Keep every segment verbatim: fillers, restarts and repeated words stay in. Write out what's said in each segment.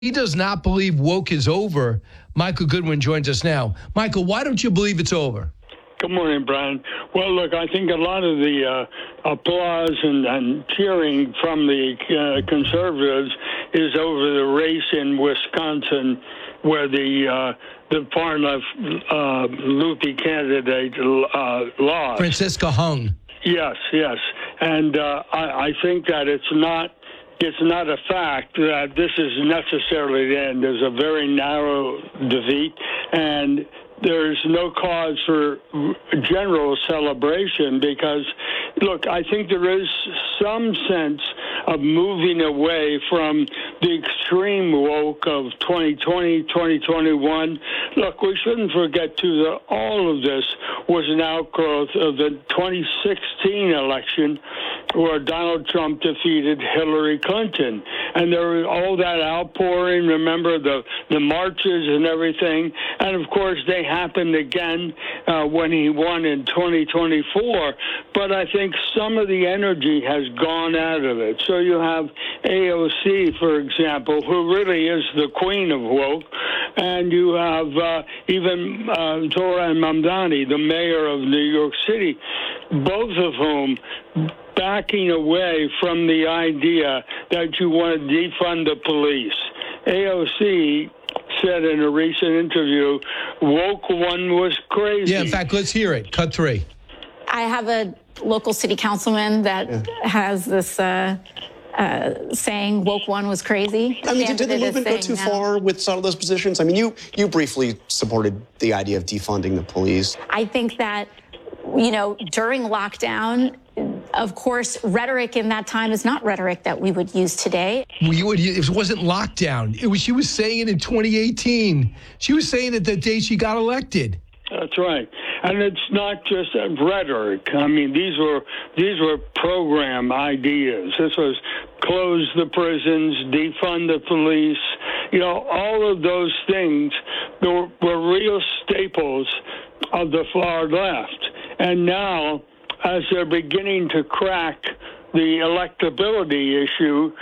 He does not believe woke is over. Michael Goodwin joins us now. Michael, why don't you believe it's over? Good morning, Brian. Well, look, I think a lot of the uh, applause and, and cheering from the uh, conservatives is over the race in Wisconsin, where the uh, the far left uh, loopy candidate uh, lost. Francisca Hung. Yes, yes, and uh, I, I think that it's not. It's not a fact that this is necessarily the end. There's a very narrow defeat, and there's no cause for general celebration because, look, I think there is some sense of moving away from the extreme woke of twenty twenty, twenty twenty-one. Look, we shouldn't forget, too, that all of this was an outgrowth of the twenty sixteen election where Donald Trump defeated Hillary Clinton. And there was all that outpouring, remember, the, the marches and everything. And, of course, they happened again uh, when he won in twenty twenty-four. But I think some of the energy has gone out of it. So you have A O C, for example, who really is the queen of woke. And you have uh, even uh, Zohran Mamdani, the mayor of New York City, both of whom backing away from the idea that you want to defund the police. A O C said in a recent interview, woke one was crazy. Yeah, in fact, let's hear it. Cut three. I have a local city councilman that yeah. has this uh, uh, saying woke one was crazy. I mean, did, did the movement go too now. far with some of those positions? I mean, you, you briefly supported the idea of defunding the police. I think that, you know, during lockdown, of course, rhetoric in that time is not rhetoric that we would use today. We would, it wasn't lockdown. It was, she was saying it in twenty eighteen. She was saying it the day she got elected. That's right. And it's not just rhetoric. I mean, these were these were program ideas. This was close the prisons, defund the police. You know, all of those things were, were real staples of the far left. And now, as they're beginning to crack the electability issue,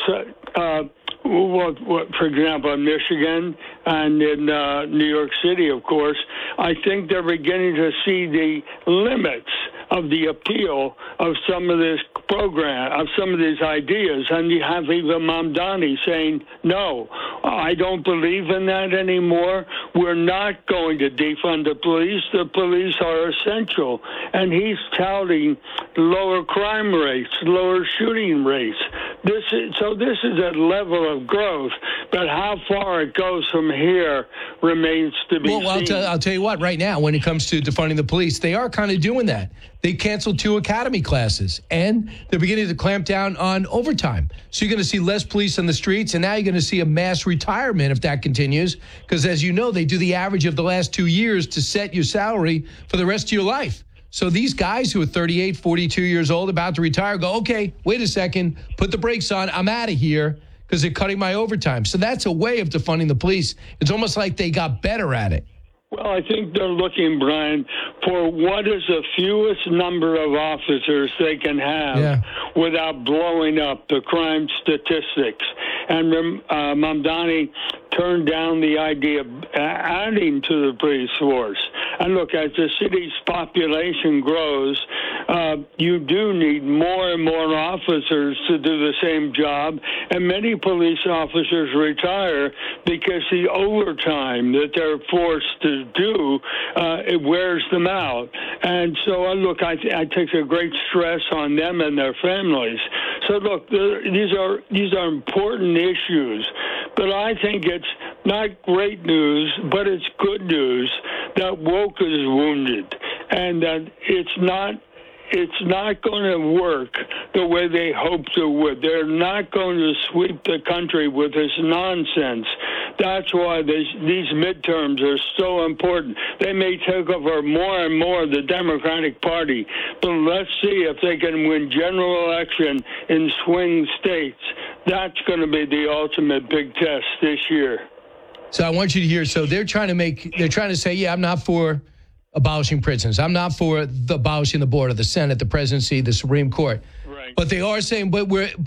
uh, what, what, for example, in Michigan and in uh, New York City, of course, I think they're beginning to see the limits of the appeal of some of this program, of some of these ideas. And you have even Mamdani saying, no, I don't believe in that anymore. We're not going to defund the police. The police are essential. And he's touting lower crime rates, lower shooting rates. This is, so this is a level of growth, but how far it goes from here remains to be well, seen. Well, I'll, t- I'll tell you what, right now, when it comes to defunding the police, they are kind of doing that. They canceled two academy classes, and they're beginning to clamp down on overtime. So you're going to see less police on the streets, and now you're going to see a mass retirement if that continues, because as you know, they do the average of the last two years to set your salary for the rest of your life. So these guys who are thirty-eight, forty-two years old, about to retire, go, okay, wait a second, put the brakes on, I'm out of here, because they're cutting my overtime. So that's a way of defunding the police. It's almost like they got better at it. Well, I think they're looking, Brian, for what is the fewest number of officers they can have yeah. without blowing up the crime statistics. And uh, Mamdani turned down the idea of adding to the police force. And look, as the city's population grows, uh, you do need more and more officers to do the same job. And many police officers retire because the overtime that they're forced to do, uh, it wears them out. And so, uh, look, I, th- I take a great stress on them and their families. So, look, these are these are important issues. But I think it's not great news, but it's good news that woke is wounded and that it's not it's not going to work the way they hoped it would. They're not going to sweep the country with this nonsense. That's why this, these midterms are so important. They may take over more and more the Democratic Party, but let's see if they can win general election in swing states. That's going to be the ultimate big test this year. So I want you to hear, so they're trying to make, they're trying to say, yeah, I'm not for abolishing prisons. I'm not for the abolishing the board of the Senate, the presidency, the Supreme Court. Right. But they are saying, but we're, but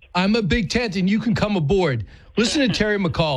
I'm a big tent, and you can come aboard. Listen to Terry McCall.